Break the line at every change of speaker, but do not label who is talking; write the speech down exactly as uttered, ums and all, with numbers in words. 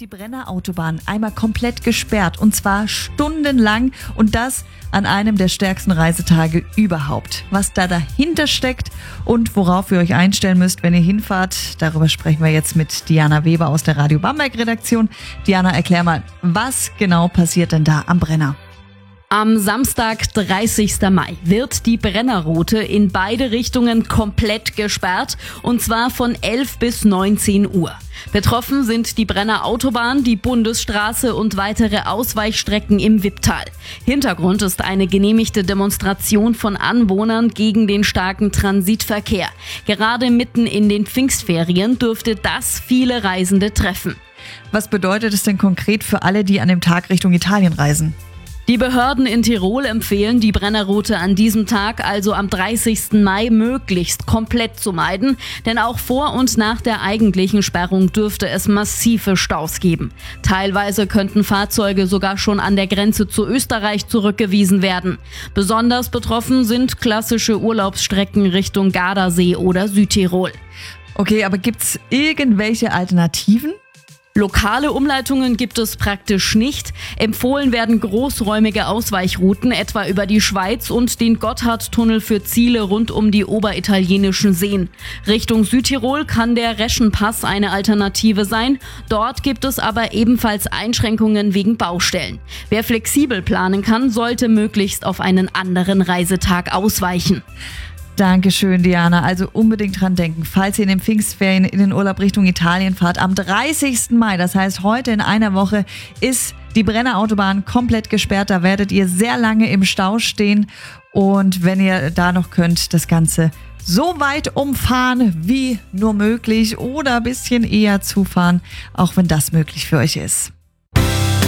die Brenner Autobahn einmal komplett gesperrt und zwar stundenlang und das an einem der stärksten Reisetage überhaupt. Was da dahinter steckt und worauf ihr euch einstellen müsst, wenn ihr hinfahrt, darüber sprechen wir jetzt mit Diana Weber aus der Radio Bamberg Redaktion. Diana, erklär mal, was genau passiert denn da am Brenner?
Am Samstag, dreißigsten Mai, wird die Brennerroute in beide Richtungen komplett gesperrt und zwar von elf bis neunzehn Uhr. Betroffen sind die Brenner Autobahn, die Bundesstraße und weitere Ausweichstrecken im Wipptal. Hintergrund ist eine genehmigte Demonstration von Anwohnern gegen den starken Transitverkehr. Gerade mitten in den Pfingstferien dürfte das viele Reisende treffen.
Was bedeutet es denn konkret für alle, die an dem Tag Richtung Italien reisen?
Die Behörden in Tirol empfehlen, die Brennerroute an diesem Tag, also am dreißigsten Mai, möglichst komplett zu meiden, denn auch vor und nach der eigentlichen Sperrung dürfte es massive Staus geben. Teilweise könnten Fahrzeuge sogar schon an der Grenze zu Österreich zurückgewiesen werden. Besonders betroffen sind klassische Urlaubsstrecken Richtung Gardasee oder Südtirol.
Okay, aber gibt's irgendwelche Alternativen?
Lokale Umleitungen gibt es praktisch nicht. Empfohlen werden großräumige Ausweichrouten, etwa über die Schweiz und den Gotthardtunnel für Ziele rund um die oberitalienischen Seen. Richtung Südtirol kann der Reschenpass eine Alternative sein. Dort gibt es aber ebenfalls Einschränkungen wegen Baustellen. Wer flexibel planen kann, sollte möglichst auf einen anderen Reisetag ausweichen.
Dankeschön, Diana. Also unbedingt dran denken, falls ihr in den Pfingstferien in den Urlaub Richtung Italien fahrt. Am dreißigsten Mai, das heißt heute in einer Woche, ist die Brenner Autobahn komplett gesperrt. Da werdet ihr sehr lange im Stau stehen. Und wenn ihr da noch könnt, das Ganze so weit umfahren wie nur möglich oder ein bisschen eher zufahren, auch wenn das möglich für euch ist.